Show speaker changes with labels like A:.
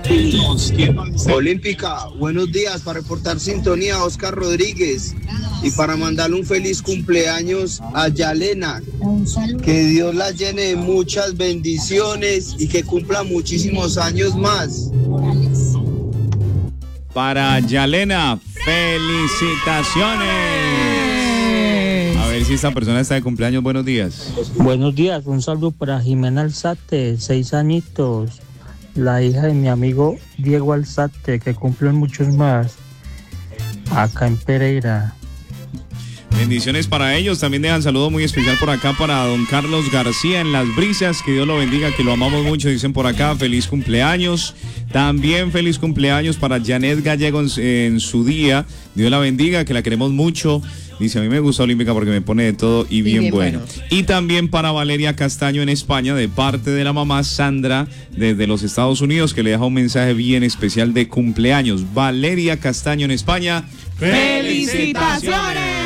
A: Olímpica, buenos días, para reportar sintonía Oscar Rodríguez y para mandarle un feliz cumpleaños a Yalena, que Dios la llene de muchas bendiciones y que cumpla muchísimos años más.
B: Para Yalena, felicitaciones. A ver si esta persona está de cumpleaños. Buenos días.
C: Buenos días, un saludo para Jimena Alzate, 6 añitos, la hija de mi amigo Diego Alzate, que cumplen muchos más, acá en Pereira.
B: Bendiciones para ellos. También dejan saludo muy especial por acá para don Carlos García en Las Brisas. Que Dios lo bendiga, que lo amamos mucho. Dicen por acá, feliz cumpleaños. También feliz cumpleaños para Janet Gallego en su día. Dios la bendiga, que la queremos mucho. Dice, a mí me gusta Olímpica porque me pone de todo y bien bueno. Y también para Valeria Castaño en España, de parte de la mamá Sandra, desde los Estados Unidos, que le deja un mensaje bien especial de cumpleaños. Valeria Castaño en España, ¡felicitaciones!